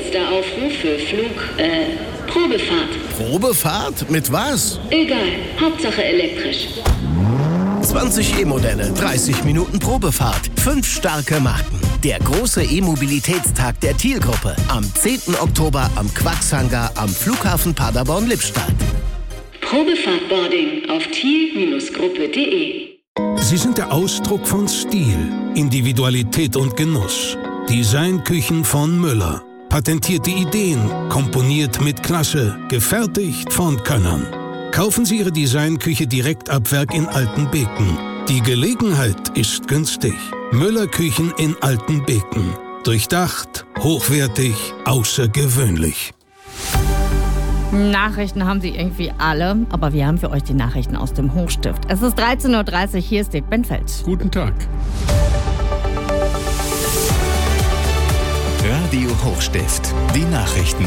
Letzter Aufruf für Probefahrt. Probefahrt? Mit was? Egal, Hauptsache elektrisch. 20 E-Modelle, 30 Minuten Probefahrt, 5 starke Marken. Der große E-Mobilitätstag der Thiel-Gruppe am 10. Oktober am Quaxhangar am Flughafen Paderborn-Lippstadt. Probefahrtboarding auf thiel-gruppe.de. Sie sind der Ausdruck von Stil, Individualität und Genuss. Designküchen von Müller. Patentierte Ideen, komponiert mit Klasse, gefertigt von Könnern. Kaufen Sie Ihre Designküche direkt ab Werk in Altenbeken. Die Gelegenheit ist günstig. Müller Küchen in Altenbeken. Durchdacht, hochwertig, außergewöhnlich. Nachrichten haben Sie irgendwie alle, aber wir haben für euch die Nachrichten aus dem Hochstift. Es ist 13.30 Uhr, hier ist Dirk Benfeld. Guten Tag. Radio Hochstift, die Nachrichten.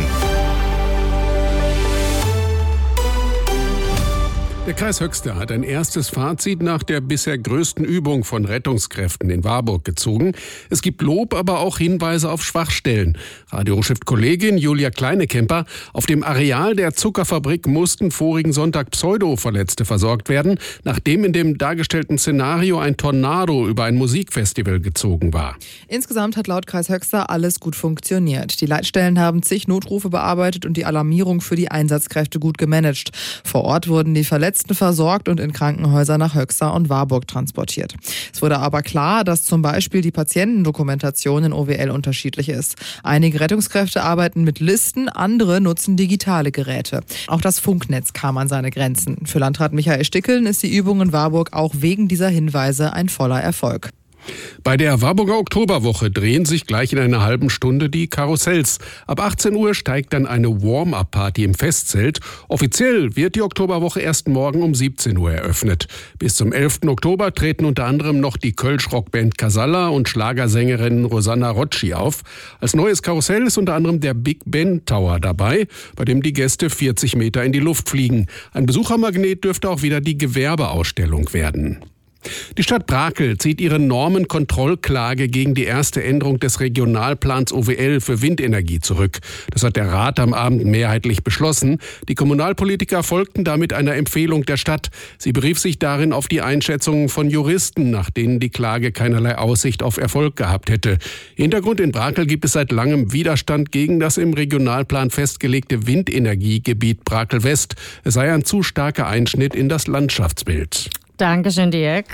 Der Kreis Höxter hat ein erstes Fazit nach der bisher größten Übung von Rettungskräften in Warburg gezogen. Es gibt Lob, aber auch Hinweise auf Schwachstellen. Radio Hochstift-Kollegin Julia Kleinekemper: Auf dem Areal der Zuckerfabrik mussten vorigen Sonntag Pseudo-Verletzte versorgt werden, nachdem in dem dargestellten Szenario ein Tornado über ein Musikfestival gezogen war. Insgesamt hat laut Kreis Höxter alles gut funktioniert. Die Leitstellen haben zig Notrufe bearbeitet und die Alarmierung für die Einsatzkräfte gut gemanagt. Vor Ort wurden die Verletzten versorgt und in Krankenhäuser nach Höxter und Warburg transportiert. Es wurde aber klar, dass zum Beispiel die Patientendokumentation in OWL unterschiedlich ist. Einige Rettungskräfte arbeiten mit Listen, andere nutzen digitale Geräte. Auch das Funknetz kam an seine Grenzen. Für Landrat Michael Stickeln ist die Übung in Warburg auch wegen dieser Hinweise ein voller Erfolg. Bei der Warburger Oktoberwoche drehen sich gleich in einer halben Stunde die Karussells. Ab 18 Uhr steigt dann eine Warm-up-Party im Festzelt. Offiziell wird die Oktoberwoche erst morgen um 17 Uhr eröffnet. Bis zum 11. Oktober treten unter anderem noch die Kölsch-Rockband Casalla und Schlagersängerin Rosanna Rocci auf. Als neues Karussell ist unter anderem der Big Ben Tower dabei, bei dem die Gäste 40 Meter in die Luft fliegen. Ein Besuchermagnet dürfte auch wieder die Gewerbeausstellung werden. Die Stadt Brakel zieht ihre Normenkontrollklage gegen die erste Änderung des Regionalplans OWL für Windenergie zurück. Das hat der Rat am Abend mehrheitlich beschlossen. Die Kommunalpolitiker folgten damit einer Empfehlung der Stadt. Sie berief sich darin auf die Einschätzungen von Juristen, nach denen die Klage keinerlei Aussicht auf Erfolg gehabt hätte. Hintergrund: in Brakel gibt es seit langem Widerstand gegen das im Regionalplan festgelegte Windenergiegebiet Brakel West. Es sei ein zu starker Einschnitt in das Landschaftsbild. Dankeschön, Dirk.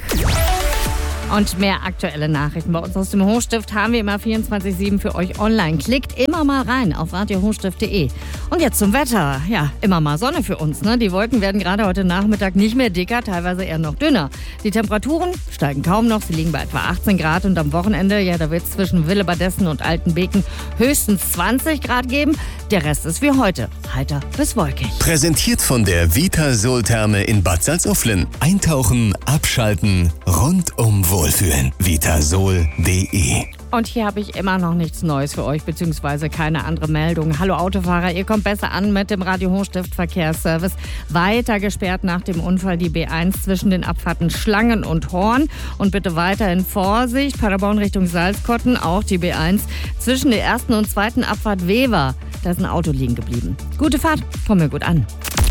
Und mehr aktuelle Nachrichten bei uns aus dem Hochstift haben wir immer 24/7 für euch online. Klickt immer mal rein auf radiohochstift.de. Und jetzt zum Wetter. Ja, immer mal Sonne für uns, ne? Die Wolken werden gerade heute Nachmittag nicht mehr dicker, teilweise eher noch dünner. Die Temperaturen steigen kaum noch. Sie liegen bei etwa 18 Grad. Und am Wochenende, ja, da wird es zwischen Willebadessen und Altenbeken höchstens 20 Grad geben. Der Rest ist wie heute. Heiter bis wolkig. Präsentiert von der Vitasol-Therme in Bad Salzuflen. Eintauchen, abschalten, rundum wohlfühlen. Vitasol.de. Und hier habe ich immer noch nichts Neues für euch, beziehungsweise keine andere Meldung. Hallo Autofahrer, ihr kommt besser an mit dem Radio Hochstift Verkehrsservice. Weiter gesperrt nach dem Unfall die B1 zwischen den Abfahrten Schlangen und Horn. Und bitte weiterhin Vorsicht, Paderborn Richtung Salzkotten, auch die B1 zwischen der ersten und zweiten Abfahrt Wever. Da ist ein Auto liegen geblieben. Gute Fahrt, komm mir gut an.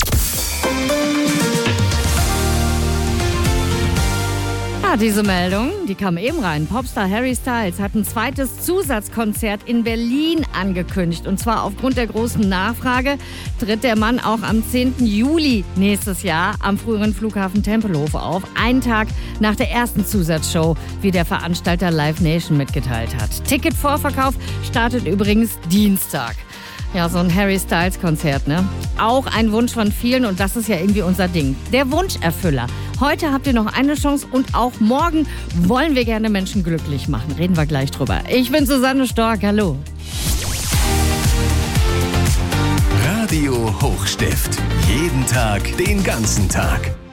Ja, diese Meldung, die kam eben rein. Popstar Harry Styles hat ein zweites Zusatzkonzert in Berlin angekündigt. Und zwar aufgrund der großen Nachfrage tritt der Mann auch am 10. Juli nächstes Jahr am früheren Flughafen Tempelhof auf. Einen Tag nach der ersten Zusatzshow, wie der Veranstalter Live Nation mitgeteilt hat. Ticketvorverkauf startet übrigens Dienstag. Ja, so ein Harry Styles-Konzert, ne? Auch ein Wunsch von vielen und das ist ja irgendwie unser Ding. Der Wunscherfüller. Heute habt ihr noch eine Chance und auch morgen wollen wir gerne Menschen glücklich machen. Reden wir gleich drüber. Ich bin Susanne Stork, hallo. Radio Hochstift. Jeden Tag, den ganzen Tag.